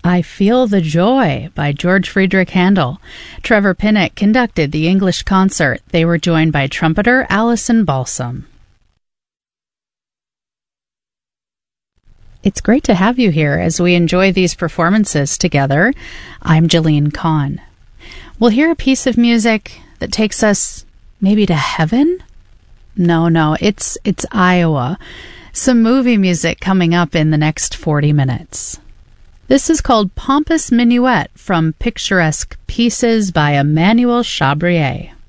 I Feel the Joy by George Friedrich Handel. Trevor Pinnock conducted the English concert. They were joined by trumpeter Alison Balsam. It's great to have you here as we enjoy these performances together. I'm Jillian Kahn. We'll hear a piece of music that takes us maybe to heaven? No, it's Iowa. Some movie music coming up in the next 40 minutes. This is called Pompous Minuet from Picturesque Pieces by Emmanuel Chabrier.